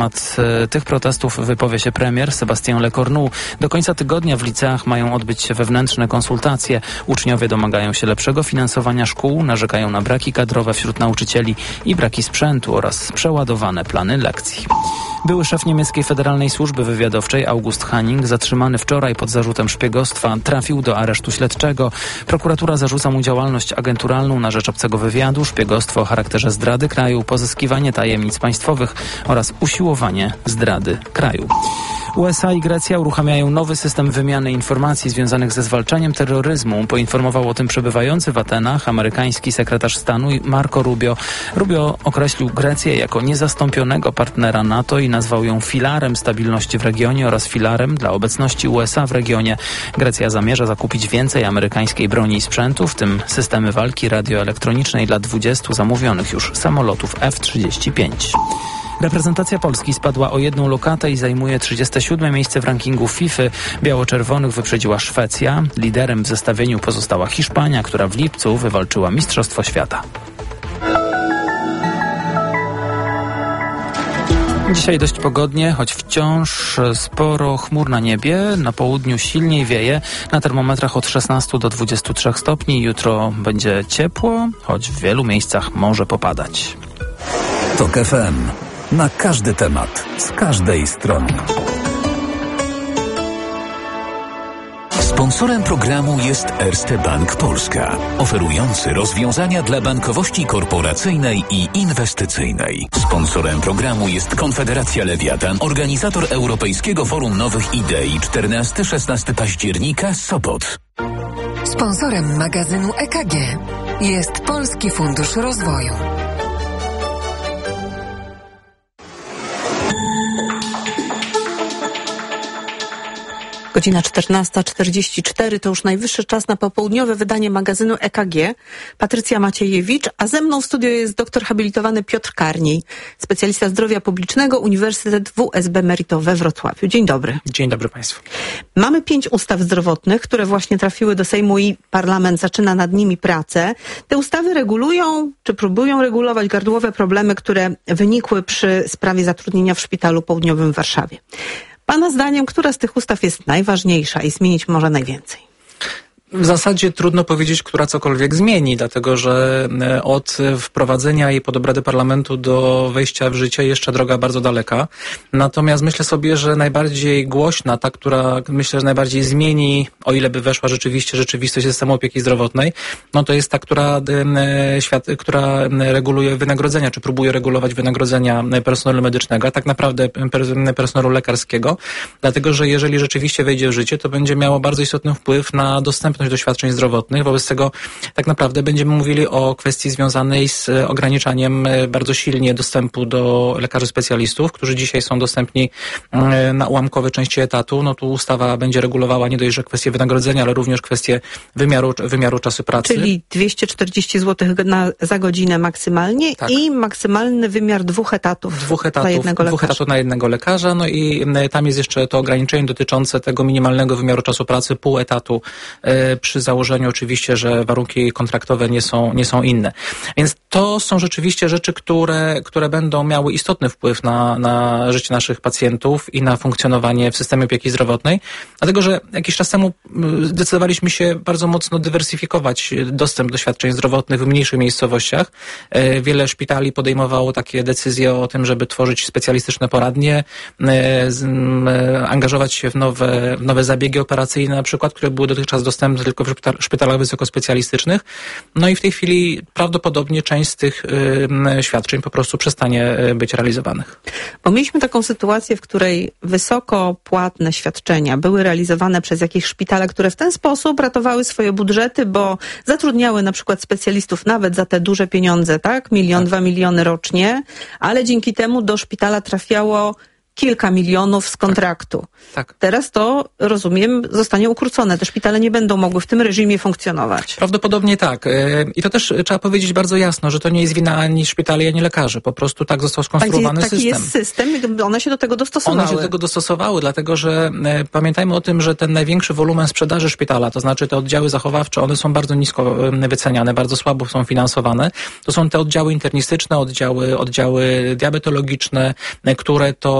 Na temat tych protestów wypowie się premier Sébastien Lecornu. Do końca tygodnia w liceach mają odbyć się wewnętrzne konsultacje. Uczniowie domagają się lepszego finansowania szkół, narzekają na braki kadrowe wśród nauczycieli i braki sprzętu oraz przeładowane plany lekcji. Były szef niemieckiej Federalnej Służby Wywiadowczej August Hanning, zatrzymany wczoraj pod zarzutem szpiegostwa, trafił do aresztu śledczego. Prokuratura zarzuca mu działalność agenturalną na rzecz obcego wywiadu, szpiegostwo o charakterze zdrady kraju, pozyskiwanie tajemnic państwowych oraz usiłowanie zdrady kraju. USA i Grecja uruchamiają nowy system wymiany informacji związanych ze zwalczaniem terroryzmu. Poinformował o tym przebywający w Atenach amerykański sekretarz stanu Marco Rubio. Rubio określił Grecję jako niezastąpionego partnera NATO i nazwał ją filarem stabilności w regionie oraz filarem dla obecności USA w regionie. Grecja zamierza zakupić więcej amerykańskiej broni i sprzętu, w tym systemy walki radioelektronicznej dla 20 zamówionych już samolotów F-35. Reprezentacja Polski spadła o 1 lokatę i zajmuje 37 miejsce w rankingu FIFA. Biało-czerwonych wyprzedziła Szwecja. Liderem w zestawieniu pozostała Hiszpania, która w lipcu wywalczyła Mistrzostwo Świata. Dzisiaj dość pogodnie, choć wciąż sporo chmur na niebie. Na południu silniej wieje. Na termometrach od 16 do 23 stopni. Jutro będzie ciepło, choć w wielu miejscach może popadać. TOK FM. Na każdy temat, z każdej strony. Sponsorem programu jest Erste Bank Polska, oferujący rozwiązania dla bankowości korporacyjnej i inwestycyjnej. Sponsorem programu jest Konfederacja Lewiatan, organizator Europejskiego Forum Nowych Idei 14-16 października, Sopot. Sponsorem magazynu EKG jest Polski Fundusz Rozwoju. Godzina 14:44 to już najwyższy czas na popołudniowe wydanie magazynu EKG. Patrycja Maciejewicz, a ze mną w studiu jest doktor habilitowany Piotr Karniej, specjalista zdrowia publicznego, Uniwersytet WSB Merito we Wrocławiu. Dzień dobry. Dzień dobry Państwu. Mamy 5 ustaw zdrowotnych, które właśnie trafiły do Sejmu i Parlament zaczyna nad nimi pracę. Te ustawy regulują, czy próbują regulować gardłowe problemy, które wynikły przy sprawie zatrudnienia w Szpitalu Południowym w Warszawie. Pana zdaniem, która z tych ustaw jest najważniejsza i zmienić może najwięcej? W zasadzie trudno powiedzieć, która cokolwiek zmieni, dlatego że od wprowadzenia jej pod obrady parlamentu do wejścia w życie jeszcze droga bardzo daleka. Natomiast myślę sobie, że najbardziej głośna, ta, która myślę, że najbardziej zmieni, o ile by weszła rzeczywiście rzeczywistość systemu opieki zdrowotnej, no to jest ta, która reguluje wynagrodzenia, czy próbuje regulować wynagrodzenia personelu medycznego, a tak naprawdę personelu lekarskiego, dlatego że jeżeli rzeczywiście wejdzie w życie, to będzie miało bardzo istotny wpływ na dostępność do świadczeń zdrowotnych. Wobec tego tak naprawdę będziemy mówili o kwestii związanej z ograniczaniem bardzo silnie dostępu do lekarzy specjalistów, którzy dzisiaj są dostępni na ułamkowe części etatu. No tu ustawa będzie regulowała nie dość, że kwestie wynagrodzenia, ale również kwestie wymiaru czasu pracy. Czyli 240 zł za godzinę maksymalnie, tak. I maksymalny wymiar dwóch etatów na jednego lekarza. No i tam jest jeszcze to ograniczenie dotyczące tego minimalnego wymiaru czasu pracy, pół etatu, przy założeniu oczywiście, że warunki kontraktowe nie są inne. Więc to są rzeczywiście rzeczy, które będą miały istotny wpływ na życie naszych pacjentów i na funkcjonowanie w systemie opieki zdrowotnej. Dlatego, że jakiś czas temu zdecydowaliśmy się bardzo mocno dywersyfikować dostęp do świadczeń zdrowotnych w mniejszych miejscowościach. Wiele szpitali podejmowało takie decyzje o tym, żeby tworzyć specjalistyczne poradnie, angażować się w nowe zabiegi operacyjne na przykład, które były dotychczas dostępne tylko w szpitalach wysokospecjalistycznych. No i w tej chwili prawdopodobnie część z tych świadczeń po prostu przestanie być realizowanych. Bo mieliśmy taką sytuację, w której wysoko płatne świadczenia były realizowane przez jakieś szpitale, które w ten sposób ratowały swoje budżety, bo zatrudniały na przykład specjalistów nawet za te duże pieniądze, tak? 1, 2 miliony rocznie, ale dzięki temu do szpitala trafiało kilka milionów z kontraktu. Tak. Teraz to, rozumiem, zostanie ukrócone. Te szpitale nie będą mogły w tym reżimie funkcjonować. Prawdopodobnie tak. I to też trzeba powiedzieć bardzo jasno, że to nie jest wina ani szpitali, ani lekarzy. Po prostu tak został skonstruowany system. Taki jest system, one się do tego dostosowały. One się do tego dostosowały, dlatego że pamiętajmy o tym, że ten największy wolumen sprzedaży szpitala, to znaczy te oddziały zachowawcze, one są bardzo nisko wyceniane, bardzo słabo są finansowane. To są te oddziały internistyczne, oddziały diabetologiczne, które to